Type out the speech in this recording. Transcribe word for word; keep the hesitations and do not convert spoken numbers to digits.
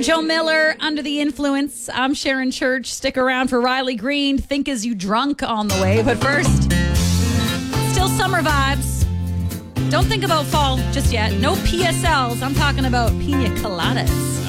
Joe Miller, Under the Influence. I'm Sharon Church. Stick around for Riley Green. Think As You Drunk on the way. But first, still summer vibes. Don't think about fall just yet. No P S Ls. I'm talking about pina coladas.